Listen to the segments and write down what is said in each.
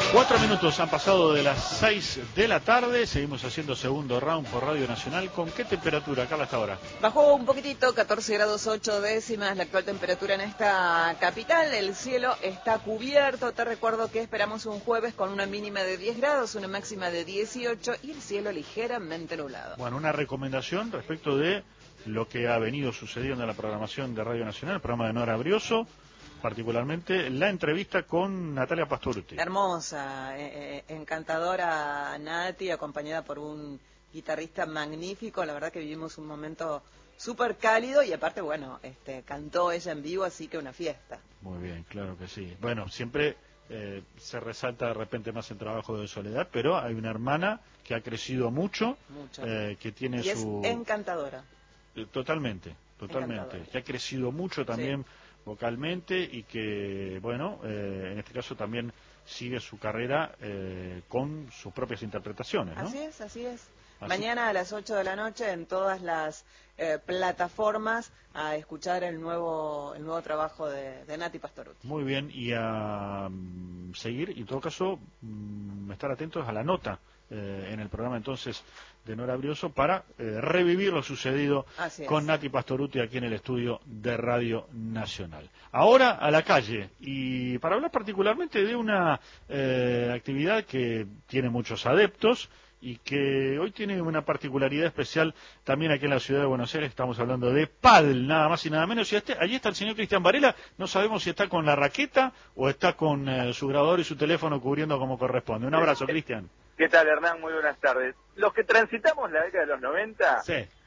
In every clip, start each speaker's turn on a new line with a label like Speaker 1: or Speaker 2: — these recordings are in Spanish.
Speaker 1: 4 minutos han pasado de las 6 de la tarde, seguimos haciendo segundo round por Radio Nacional. ¿Con qué temperatura, Carla, hasta ahora?
Speaker 2: Bajó un poquitito, 14 grados 8 décimas la actual temperatura en esta capital. El cielo está cubierto. Te recuerdo que esperamos un jueves con una mínima de 10 grados, una máxima de 18 y el cielo ligeramente nublado.
Speaker 1: Bueno, una recomendación respecto de lo que ha venido sucediendo en la programación de Radio Nacional, el programa de Nora Brioso, particularmente la entrevista con Natalia Pastorutti.
Speaker 2: Hermosa, encantadora Nati, acompañada por un guitarrista magnífico. La verdad que vivimos un momento súper cálido y aparte, bueno, cantó ella en vivo, así que una fiesta.
Speaker 1: Muy bien, claro que sí. Bueno, siempre se resalta de repente más el trabajo de Soledad, pero hay una hermana que ha crecido mucho. Que tiene
Speaker 2: y
Speaker 1: su...
Speaker 2: es encantadora.
Speaker 1: Totalmente, encantadora. Que ha crecido mucho también. Sí. Vocalmente y que, bueno, en este caso también sigue su carrera con sus propias interpretaciones, ¿no?
Speaker 2: Así es. Mañana a las 8 de la noche en todas las plataformas a escuchar el nuevo trabajo de Nati Pastorutti.
Speaker 1: Muy bien, y a seguir, y en todo caso, estar atentos a la nota en el programa entonces de Nora Brioso para revivir lo sucedido con Nati Pastorutti aquí en el estudio de Radio Nacional. Ahora a la calle, y para hablar particularmente de una actividad que tiene muchos adeptos y que hoy tiene una particularidad especial también aquí en la ciudad de Buenos Aires. Estamos hablando de pádel, nada más y nada menos. Y allí está el señor Cristian Varela. No sabemos si está con la raqueta o está con su grabador y su teléfono cubriendo como corresponde. Un abrazo, Cristian.
Speaker 3: ¿Qué tal, Hernán? Muy buenas tardes. Los que transitamos la década de los 90,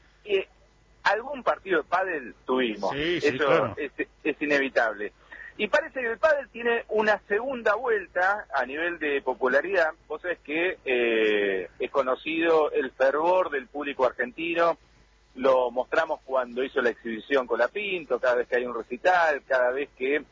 Speaker 3: algún partido de pádel tuvimos.
Speaker 1: Sí,
Speaker 3: eso
Speaker 1: claro.
Speaker 3: es inevitable. Y parece que el pádel tiene una segunda vuelta a nivel de popularidad. Vos sabés que es conocido el fervor del público argentino. Lo mostramos cuando hizo la exhibición con la Pinto, cada vez que hay un recital, cada vez que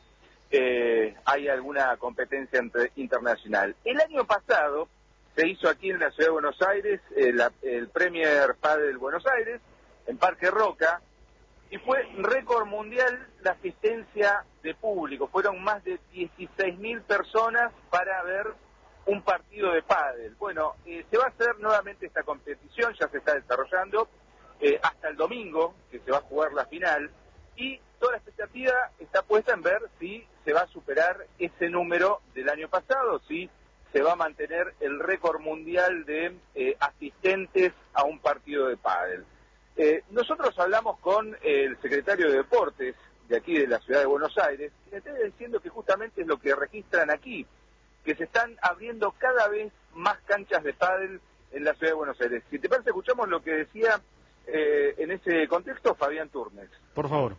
Speaker 3: hay alguna competencia internacional. El año pasado se hizo aquí en la ciudad de Buenos Aires el Premier Padel Buenos Aires, en Parque Roca, y fue récord mundial la asistencia de público. Fueron más de 16.000 personas para ver un partido de pádel. Bueno, se va a hacer nuevamente esta competición, ya se está desarrollando, hasta el domingo, que se va a jugar la final, y toda la expectativa está puesta en ver si se va a superar ese número del año pasado, si se va a mantener el récord mundial de asistentes a un partido de pádel. Nosotros hablamos con el secretario de Deportes de aquí de la ciudad de Buenos Aires, que está diciendo que justamente es lo que registran aquí, que se están abriendo cada vez más canchas de pádel en la ciudad de Buenos Aires. Si te parece, escuchamos lo que decía en ese contexto Fabián Turnes.
Speaker 1: Por favor.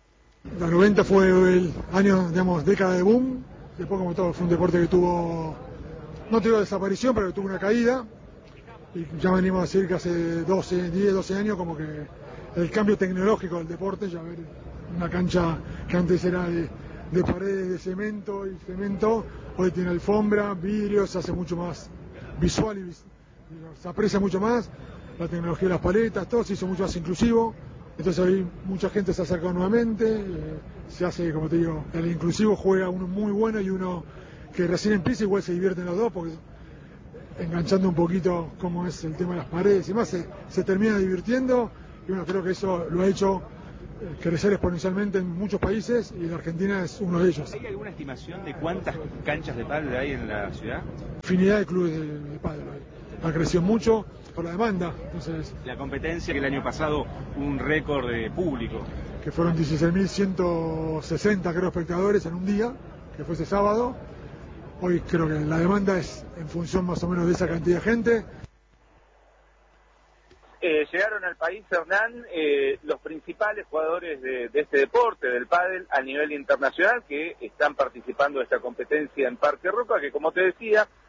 Speaker 4: La 90 fue el año, digamos, década de boom. Después, como todo, fue un deporte que tuvo, no tuvo desaparición, pero que tuvo una caída. Y ya venimos a decir que hace 10, 12 años como que el cambio tecnológico del deporte, ya ver una cancha que antes era de paredes de cemento y cemento, hoy tiene alfombra, vidrio, se hace mucho más visual y se aprecia mucho más, la tecnología de las paletas, todo se hizo mucho más inclusivo, entonces hoy mucha gente se acerca nuevamente, se hace, como te digo, el inclusivo juega uno muy bueno y uno que recién empieza igual se divierten los dos, porque enganchando un poquito cómo es el tema de las paredes y más, se termina divirtiendo y bueno, creo que eso lo ha hecho crecer exponencialmente en muchos países y la Argentina es uno de ellos.
Speaker 5: ¿Hay alguna estimación de cuántas canchas de pádel hay en la ciudad?
Speaker 4: Infinidad de clubes de pádel ha crecido mucho por la demanda, entonces...
Speaker 5: La competencia que el año pasado un récord de público.
Speaker 4: Que fueron 16.160 creo espectadores en un día, que fue ese sábado. Hoy creo que la demanda es en función más o menos de esa cantidad de gente.
Speaker 3: Llegaron al país, Hernán, los principales jugadores de este deporte, del pádel, a nivel internacional, que están participando de esta competencia en Parque Roca, que como te decía,